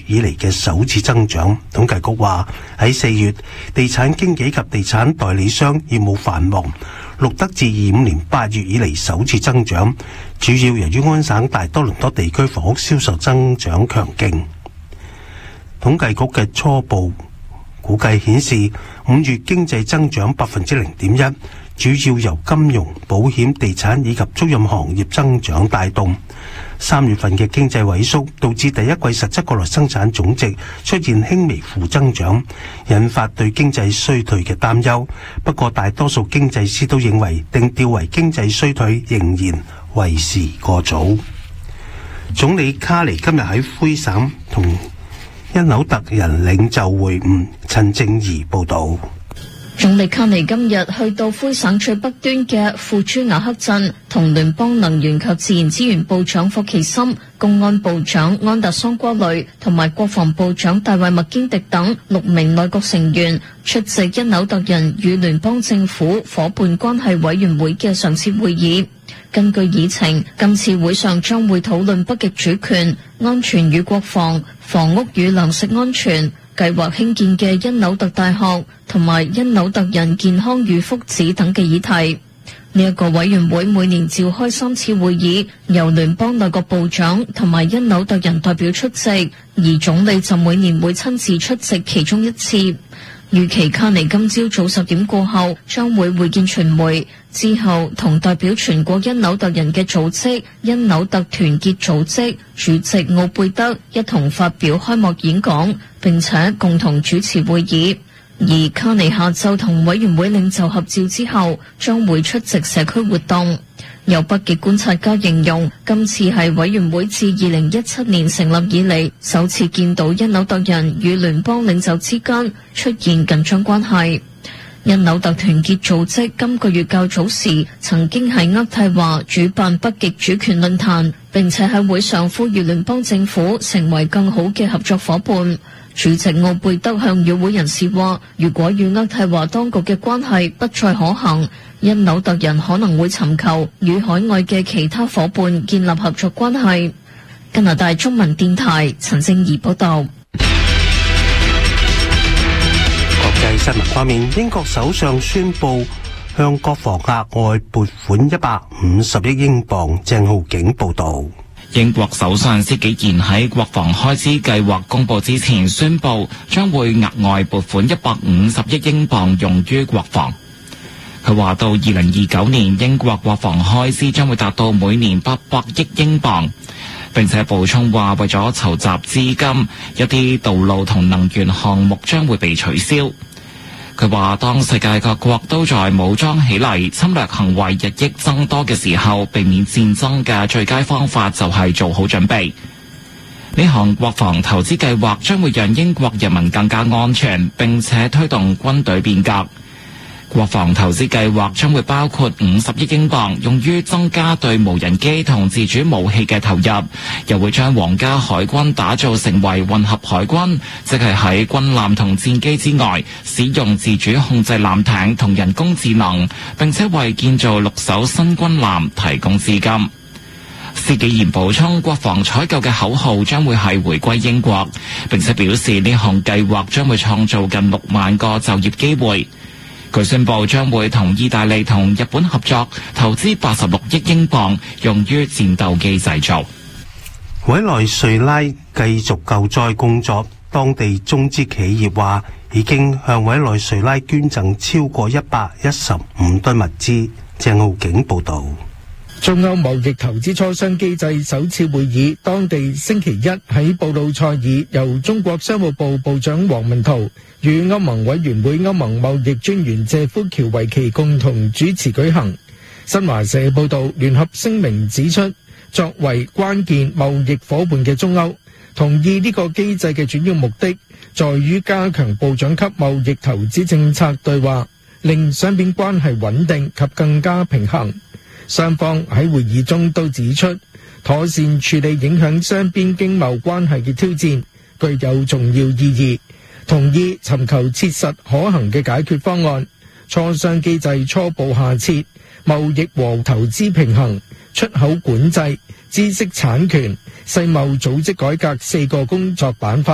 以嚟嘅首次增長。統計局話喺4月，地產經紀及地產代理商業務繁忙，錄得自25年8月以嚟首次增長，主要由於安省大多倫多地區房屋銷售增長強勁。統計局嘅初步估計顯示，5月經濟增長0.1%，主要由金融、保險、地產以及租賃行業增長帶動。3月份嘅經濟萎縮，導致第一季實質國內生產總值出現輕微負增長，引發對經濟衰退嘅擔憂。不過，大多數經濟師都認為，定調為經濟衰退仍然為時過早。總理卡尼今日喺魁省同因紐特人領袖會晤。陳正儀報導。 總理卡尼今日去到魁省最北端嘅庫朱瓦克鎮，同聯邦能源及自然資源部長霍奇森、公安部長安達桑瓜雷同埋國防部長大衛麥堅迪等6名內閣成員出席因紐特人與聯邦政府夥伴關係委員會嘅常設會議。根據議程，今次會上將會討論北極主權、安全與國防、房屋與糧食安全、計劃興建嘅因紐特大學同埋因紐特人健康與福祉等嘅議題。呢一個委員會每年召開3次會議，由聯邦內閣部長同埋因紐特人代表出席，而總理就每年會親自出席其中一次。預期卡尼今朝早10點過後將會會見傳媒，之後同代表全國因紐特人嘅組織因紐特團結組織主席奧貝德一同發表開幕演講，並且共同主持會議。而卡尼下晝同委員會領袖合照之後，將會出席社區活動。有北極觀察家形容，今次係委員會自2017年成立以嚟首次見到因紐特人與聯邦領袖之間出現緊張關係。因紐特團結組織今個月較早時曾經喺渥太華主辦北極主權論壇，並且喺會上呼籲聯邦政府成為更好嘅合作夥伴。主席奧貝德向與會人士話，如果與渥太華當局嘅關係不再可行，因紐特人可能會尋求與海外嘅其他夥伴建立合作關係。加拿大中文電台陳正儀報道。 國際新聞方面，英國首相宣布向國防額外撥款150億英鎊。鄭浩景報道。 英國首相施紀賢喺國防開支計劃公布之前宣布，將會額外撥款150億英鎊用於國防。佢話到2029年，英國國防開支將會達到每年800億英鎊，並且補充話，為咗籌集資金，一啲道路同能源項目將會被取消。佢話，當世界各國都在武裝起嚟，侵略行為日益增多嘅時候，避免戰爭嘅最佳方法就係做好準備。呢項國防投資計劃將會讓英國人民更加安全，並且推動軍隊變革。國防投資計劃將會包括50億英鎊用於增加對無人機同自主武器嘅投入，又會將皇家海軍打造成為混合海軍，即係喺軍艦同戰機之外，使用自主控制艦艇同人工智能，並且為建造6艘新軍艦提供資金。施紀賢補充，國防採購嘅口號將會係回歸英國，並且表示呢項計劃將會創造近6萬個就業機會。佢宣布將會同意大利同日本合作，投資86億英鎊用於戰鬥機製造。 委內瑞拉繼續救災工作，當地中資企業話已經向委內瑞拉捐贈超過115噸物資。鄭浩景報導。 中歐貿易投資磋商機制首次會議，當地星期一喺布魯塞爾由中國商務部部長王文濤與歐盟委員會歐盟貿易專員謝夫喬維奇共同主持舉行。新華社報道，聯合聲明指出，作為關鍵貿易夥伴嘅中歐同意呢個機制嘅主要目的在於加強部長級貿易投資政策對話，令雙邊關係穩定及更加平衡。雙方喺會議中都指出，妥善處理影響雙邊經貿關係嘅挑戰具有重要意義，同意尋求切實可行嘅解決方案。磋商機制初步下設貿易和投資平衡、出口管制、知識產權、世貿組織改革4個工作板塊。